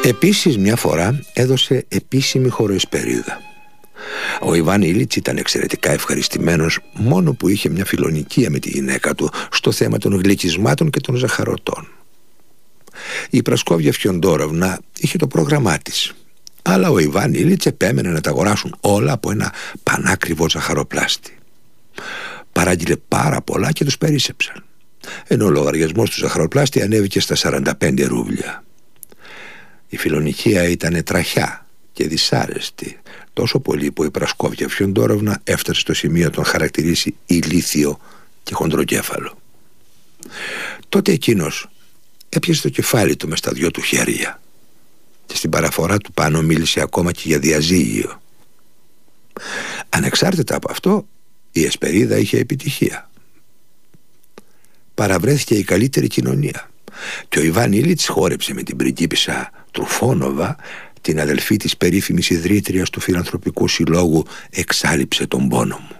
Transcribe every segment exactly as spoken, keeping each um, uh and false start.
Επίσης μια φορά έδωσε επίσημη χοροεσπερίδα. Ο Ιβάν Ήλιτς ήταν εξαιρετικά ευχαριστημένος μόνο που είχε μια φιλονικία με τη γυναίκα του στο θέμα των γλυκισμάτων και των ζαχαρωτών. Η Πρασκόβια Φιοντόροβνα είχε το πρόγραμμά της, αλλά ο Ιβάν Ήλιτς επέμενε να τα αγοράσουν όλα από ένα πανάκριβο ζαχαροπλάστη. Παράγγειλε πάρα πολλά και τους περίσσεψαν, ενώ ο λογαριασμός του ζαχαροπλάστη ανέβηκε στα σαράντα πέντε ρούβλια. Η φιλονικία ήταν τραχιά και δυσάρεστη, τόσο πολύ που η Πρασκόβια Φιοντόροβνα έφτασε στο σημείο να τον χαρακτηρίσει ηλίθιο και χοντροκέφαλο. Τότε εκείνος έπιασε το κεφάλι του μες στα δυο του χέρια και στην παραφορά του πάνω μίλησε ακόμα και για διαζύγιο. Ανεξάρτητα από αυτό, η εσπερίδα είχε επιτυχία. Παραβρέθηκε η καλύτερη κοινωνία και ο Ιβάν Ήλιτς χόρεψε με την πριγκίπισσα Τρουφόνοβα, την αδελφή της περίφημης ιδρύτριας του Φιλανθρωπικού Συλλόγου «Εξάλειψε τον πόνο μου».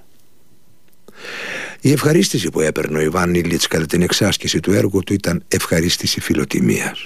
Η ευχαρίστηση που έπαιρνε ο Ιβάν Ήλιτς κατά την εξάσκηση του έργου του ήταν ευχαρίστηση φιλοτιμίας.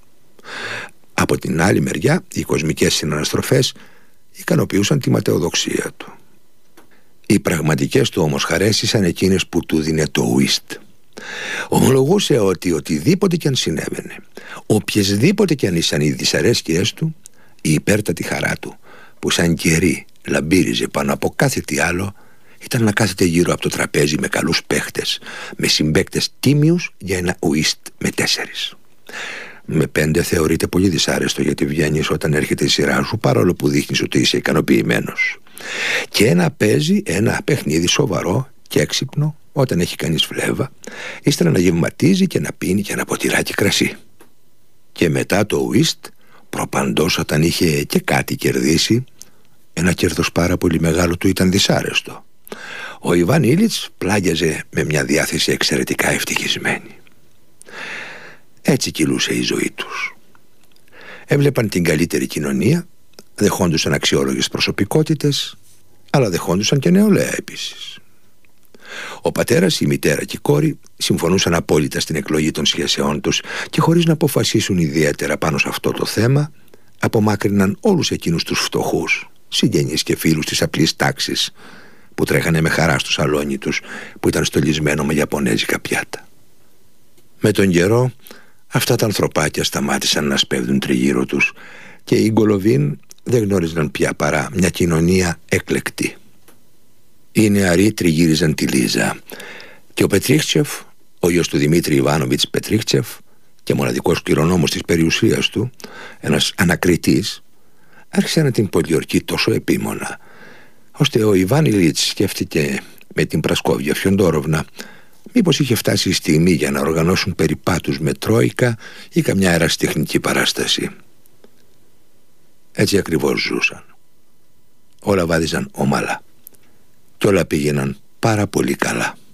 Από την άλλη μεριά, οι κοσμικές συναναστροφές ικανοποιούσαν τη ματαιοδοξία του. Οι πραγματικές του όμως χαρές ήσαν εκείνες που του δίνε το ουίστ. Ομολογούσε ότι οτιδήποτε κι αν συνέβαινε, οποιασδήποτε κι αν ήσαν οι δυσαρέσκειές του, η υπέρτατη χαρά του, που σαν κερί λαμπύριζε πάνω από κάθε τι άλλο, ήταν να κάθεται γύρω από το τραπέζι με καλούς παίχτες, με συμπαίκτες τίμιους για ένα ουίστ με τέσσερις. Με πέντε θεωρείται πολύ δυσάρεστο, γιατί βγαίνεις όταν έρχεται η σειρά σου, παρόλο που δείχνεις ότι είσαι ικανοποιημένος. Και ένα παίζει ένα παιχνίδι σοβαρό και έξυπνο όταν έχει κανείς φλέβα, ύστερα να γευματίζει και να πίνει και ένα ποτηράκι κρασί. Και μετά το ουίστ, προπαντός όταν είχε και κάτι κερδίσει, ένα κέρδος πάρα πολύ μεγάλο του ήταν δυσάρεστο, ο Ιβάν Ήλιτς πλάγιαζε με μια διάθεση εξαιρετικά ευτυχισμένη. Έτσι κυλούσε η ζωή τους. Έβλεπαν την καλύτερη κοινωνία, δεχόντουσαν αξιόλογες προσωπικότητες, αλλά δεχόντουσαν και νεολαία επίσης. Ο πατέρας, η μητέρα και η κόρη συμφωνούσαν απόλυτα στην εκλογή των σχέσεών τους και χωρίς να αποφασίσουν ιδιαίτερα πάνω σε αυτό το θέμα, απομάκρυναν όλους εκείνους τους φτωχούς, συγγενείς και φίλους της απλής τάξης, που τρέχανε με χαρά στο σαλόνι τους, που ήταν στολισμένο με ιαπωνέζικα πιάτα. Με τον καιρό, αυτά τα ανθρωπάκια σταμάτησαν να σπέβδουν τριγύρω τους και οι Γκολοβίν δεν γνώριζαν πια παρά μια κοινωνία εκλεκτή. Οι νεαροί τριγύριζαν τη Λίζα και ο Πετρίχτσεφ, ο γιος του Δημήτρη Ιβάνοβιτς Πετρίχτσεφ και μοναδικός κληρονόμος της περιουσίας του, ένας ανακριτής, άρχισε να την πολιορκεί τόσο επίμονα, ώστε ο Ιβάν Ήλιτς σκέφτηκε με την Πρασκόβια Φιοντόροβνα μήπως είχε φτάσει η στιγμή για να οργανώσουν περιπάτους με τρόικα ή καμιά ερασιτεχνική παράσταση. Έτσι ακριβώς ζούσαν. Όλα βάδιζαν ομαλά και όλα πήγαιναν πάρα πολύ καλά.